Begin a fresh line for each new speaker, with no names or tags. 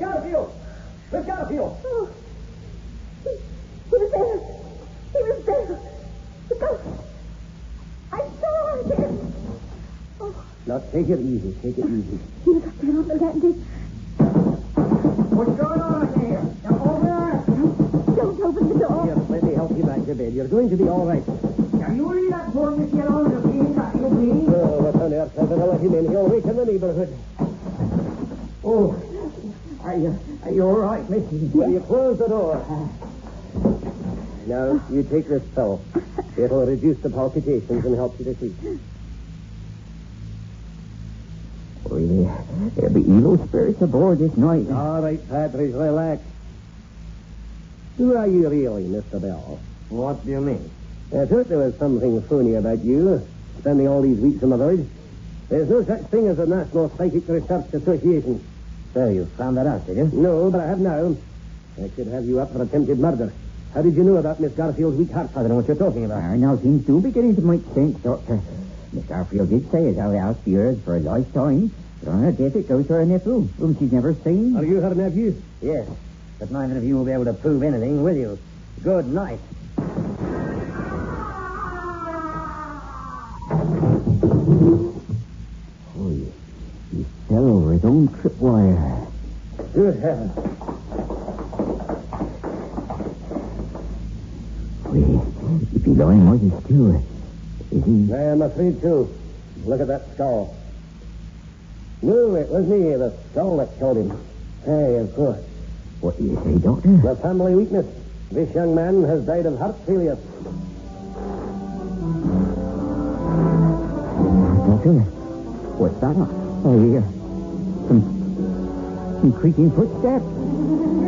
Garfield! Miss Garfield!
Oh, he was there. He was there. The ghost. I saw him. Oh,
Now, take it easy. Take it easy.
he was up there on the landing.
What's going on here? Now, over there.
Don't open the door.
Here, let me help you back to bed. You're going to be all right.
Now, you read that for me, get on the beam that you be.
Oh, what on earth? I better let him in. He'll waken the neighborhood.
Oh, are you all right, Missy?
Will you close the door? Now, you take this pill. It'll reduce the palpitations and help you to sleep.
Oh, yeah. There'll be evil spirits aboard this night.
All right, Patridge, relax. Who are you really, Mr. Bell?
What do you mean?
I thought there was something phony about you, spending all these weeks in the village. There's no such thing as a National Psychic Research Association.
So you found that out, did you?
No, but I have now. I should have you up for attempted murder. How did you know about Miss Garfield's weak heart?
I don't know what you're talking about. Now, things do beginning to make sense, Doctor. Miss Garfield did say as how the house be hers for a lifetime. But on her death, it goes to her nephew, whom she's never seen.
Are you her nephew?
Yes, but neither of you will be able to prove anything, will you? Good night. Oh, he fell over his own tripwire.
Good heavens.
If he's lying more than still, is he?
I am afraid too. Look at that skull. No, it was me, the skull that killed him. Hey, of course.
What do you say, Doctor?
The family weakness. This young man has died of heart failure.
Doctor, what's that? I hear some creaking footsteps.